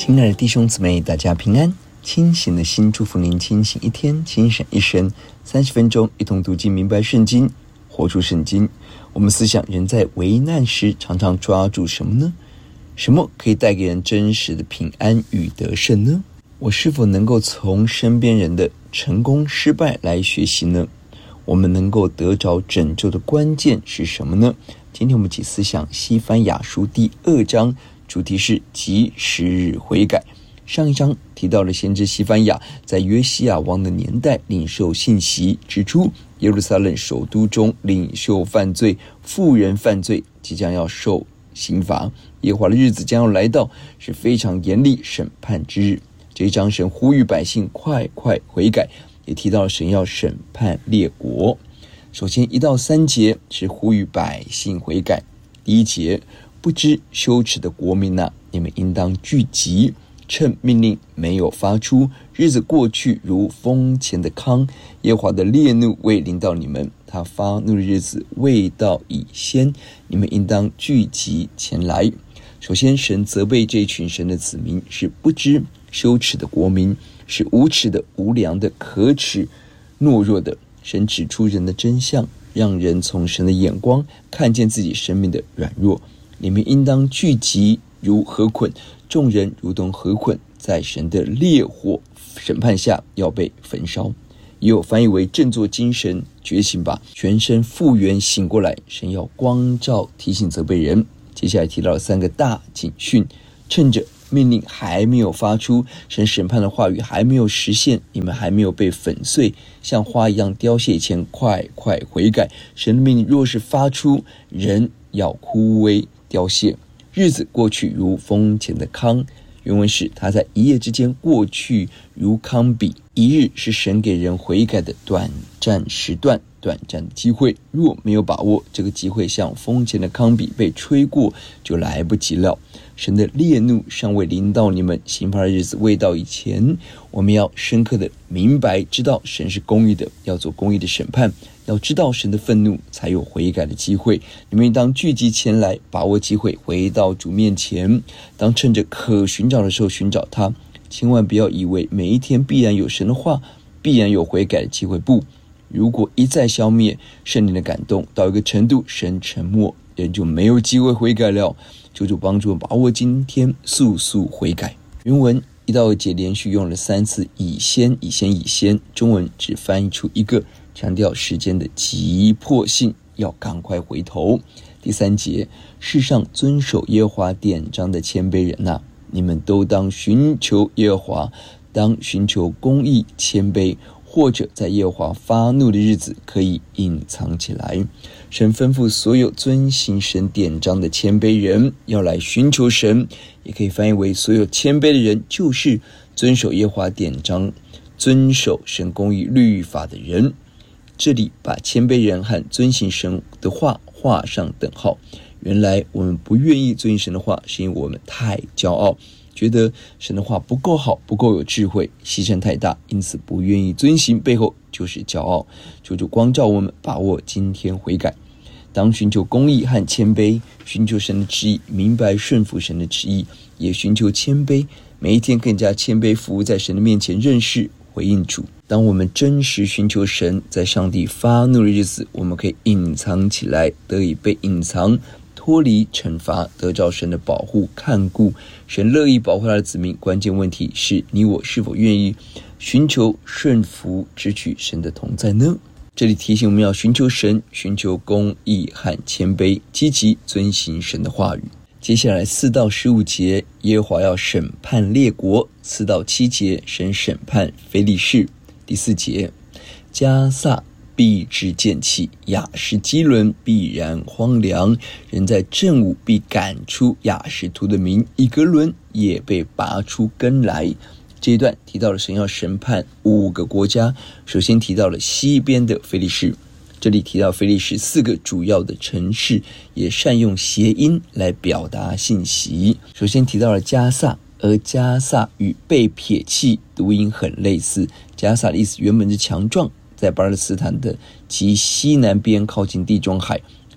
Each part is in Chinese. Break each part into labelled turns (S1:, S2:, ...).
S1: 亲爱的弟兄姊妹，大家平安。清醒的心祝福您清醒一天，精神一生。30分钟一同读经明白圣经，活出圣经。我们思想，人在危难时常常抓住什么呢？什么可以带给人真实的平安与得胜呢？我是否能够从身边人的成功失败来学习呢？我们能够得着拯救的关键是什么呢？今天我们一起思想西番雅书第2章，主题是及时日悔改。上一章提到了先知西番雅在约西亚王的年代领受信息，指出耶路撒冷首都中领袖犯罪、妇人犯罪，即将要受刑罚。耶和华的日子将要来到，是非常严厉审判之日。这一章神呼吁百姓快快悔改，也提到了神要审判列国。首先1到3节是呼吁百姓悔改。第1节，不知羞耻的国民啊，你们应当聚集，趁命令没有发出，日子过去如风前的糠，耶和华的烈怒未临到你们，他发怒的日子未到以先，你们应当聚集前来。首先，神责备这群神的子民是不知羞耻的国民，是无耻的、无良的、可耻、懦弱的。神指出人的真相，让人从神的眼光看见自己生命的软弱。你们应当聚集如河捆，众人如同河捆，在神的烈火审判下要被焚烧。也有翻译为振作精神，觉醒吧，全身复原，醒过来。神要光照提醒责备人。接下来提到了3个大警讯，趁着命令还没有发出，神审判的话语还没有实现，你们还没有被粉碎，像花一样凋谢前，快快悔改。神的命令若是发出，人要枯萎凋谢，日子过去如风前的糠。原文是他在一夜之间过去如糠比。一日是神给人悔改的短暂时段，短暂的机会，若没有把握，这个机会像风前的糠比，被吹过就来不及了。神的烈怒尚未临到你们，刑罚的日子未到以前，我们要深刻的明白知道神是公义的，要做公义的审判，要知道神的愤怒，才有悔改的机会。你们应当聚集前来，把握机会，回到主面前，当趁着可寻找的时候寻找他。千万不要以为每一天必然有神的话，必然有悔改的机会。不，如果一再消灭圣灵的感动，到一个程度，神沉默，人就没有机会悔改了。求主帮助我们把握今天，速速悔改。原文1到2节连续用了3次以先，以先，以先，中文只翻译出一个，强调时间的急迫性，要赶快回头。第3节，世上遵守耶和华典章的谦卑人啊，你们都当寻求耶和华，当寻求公义、谦卑，或者在耶和华发怒的日子可以隐藏起来。神吩咐所有遵行神典章的谦卑人要来寻求神，也可以翻译为所有谦卑的人就是遵守耶和华典章、遵守神公义律法的人。这里把谦卑人和遵行神的话画上等号。原来我们不愿意遵行神的话，是因为我们太骄傲，觉得神的话不够好，不够有智慧，牺牲太大，因此不愿意遵行，背后就是骄傲。求主光照我们，把握今天悔改。当寻求公义和谦卑，寻求神的旨意，明白顺服神的旨意，也寻求谦卑，每一天更加谦卑服务在神的面前，认识回应主。当我们真实寻求神，在上帝发怒的日子，我们可以隐藏起来，得以被隐藏，脱离惩罚，得着神的保护看顾。神乐意保护他的子民，关键问题是你我是否愿意寻求顺服，支取神的同在呢？这里提醒我们要寻求神，寻求公义和谦卑，积极遵行神的话语。接下来4到15节，耶和华要审判列国。4到7节，神审判非利士。第4节，迦萨必致见弃，亚实基伦必然荒凉，人在正午必赶出亚实突的民，以革伦也被拔出根来。这一段提到了神要审判5个国家，首先提到了西边的非利士，这里提到非利士4个主要的城市，也善用谐音来表达信息。首先提到了迦萨，而迦萨与被撇弃读音很类似。迦萨的意思原本是强壮，在巴勒斯坦的其西南边靠近地中海，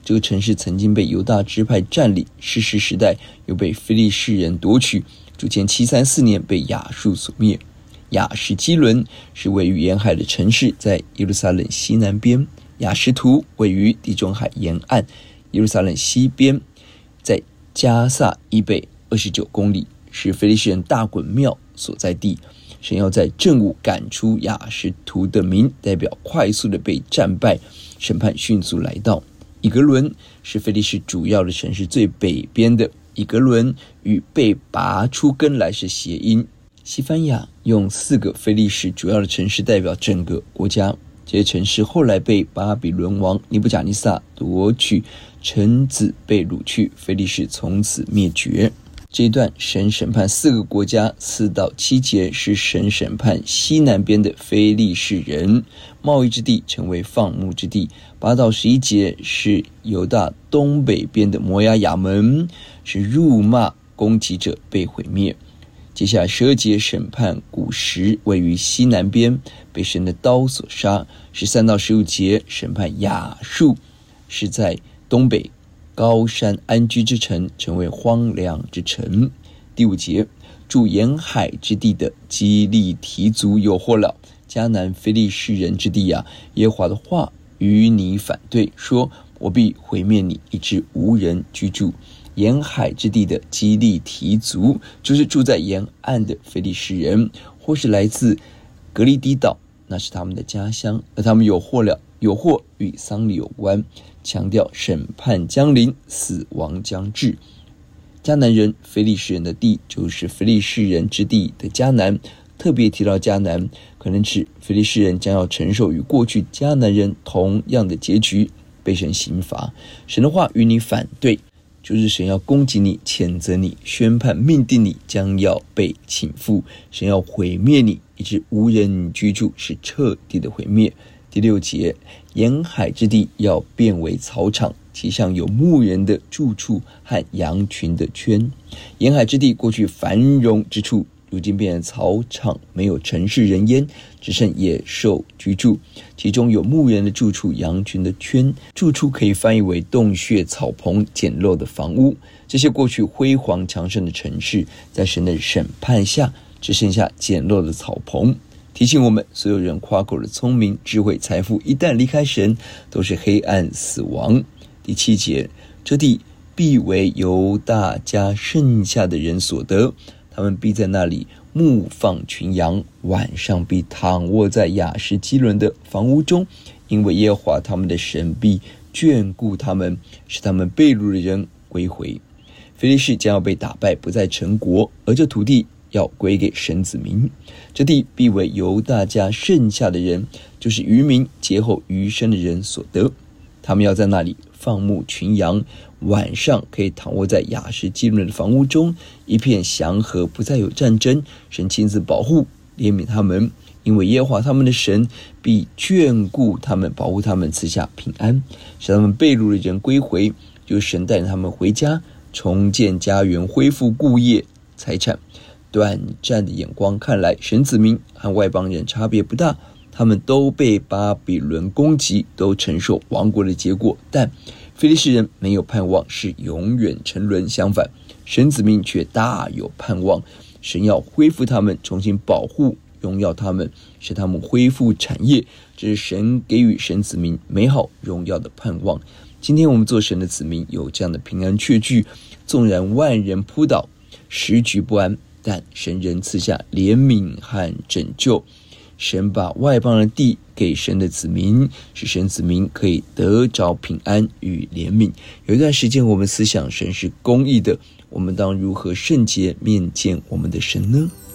S1: 这个城市曾经被犹大支派占领，士师时代又被非利士人夺取，主前734年被亚述所灭。亚什基伦是位于沿海的城市，在耶路撒冷西南边。亚什图位于地中海沿岸，耶路撒冷西边，在加萨以北29公里，是非利士人大衮庙所在地。神要在正午赶出亚什图的民，代表快速的被战败，审判迅速来到。以格伦是非利士主要的城市，最北边的。以格伦与被拔出根来是谐音。西番雅用4个非利士主要的城市代表整个国家，这些城市后来被巴比伦王尼布甲尼撒夺取，臣子被掳去，非利士从此灭绝。这一段神审判4个国家，4到7节是神审判西南边的非利士人，贸易之地成为放牧之地。8到11节是犹大东北边的摩押亚门，是辱骂攻击者被毁灭。接下来12节审判古时，位于西南边，被神的刀所杀。13到15节审判亚述，是在东北高山安居之城，成为荒凉之城。第5节，住沿海之地的基利提族有祸了，迦南非利士人之地啊，耶和华的话与你反对，说我必毁灭你，以致无人居住。沿海之地的基利提族就是住在沿岸的非利士人，或是来自格利迪岛，那是他们的家乡，而他们有祸了，有祸与丧礼有关，强调审判将临，死亡将至。迦南人非利士人的地就是非利士人之地的迦南，特别提到迦南，可能指非利士人将要承受与过去迦南人同样的结局，被神刑罚。神的话与你反对，就是神要攻击你，谴责你，宣判命定你将要被倾覆，神要毁灭你，以致无人居住，是彻底的毁灭。第6节，沿海之地要变为草场，其上有牧人的住处和羊群的圈。沿海之地过去繁荣之处，如今变成草场，没有城市人烟，只剩野兽居住，其中有牧人的住处，羊群的圈。住处可以翻译为洞穴、草棚、简陋的房屋。这些过去辉煌强盛的城市，在神的审判下只剩下简陋的草棚，提醒我们，所有人夸口的聪明、智慧、财富，一旦离开神，都是黑暗死亡。第7节，这地必为犹大家剩下的人所得，他们必在那里牧放群羊，晚上必躺卧在亚什基伦的房屋中，因为耶和华他们的神必眷顾他们，使他们被掳的人归回。非利士将要被打败，不再成国，而这土地要归给神子民。这地必为犹大家剩下的人，就是余民劫后余生的人所得。他们要在那里放牧群羊，晚上可以躺卧在亚什基伦的房屋中，一片祥和，不再有战争。神亲自保护怜悯他们，因为耶和华他们的神必眷顾他们，保护他们，赐下平安，使他们被掳的人归回，就是神带领他们回家，重建家园，恢复故业财产。短暂的眼光看来，神子民和外邦人差别不大，他们都被巴比伦攻击，都承受亡国的结果，但非利士人没有盼望，是永远沉沦。相反，神子民却大有盼望，神要恢复他们，重新保护荣耀他们，使他们恢复产业，这是神给予神子民美好荣耀的盼望。今天我们做神的子民，有这样的平安确据，纵然万人扑倒，时局不安，但神仍赐下怜悯和拯救。神把外邦的地给神的子民，使神子民可以得着平安与怜悯。有一段时间我们思想神是公义的，我们当如何圣洁面见我们的神呢？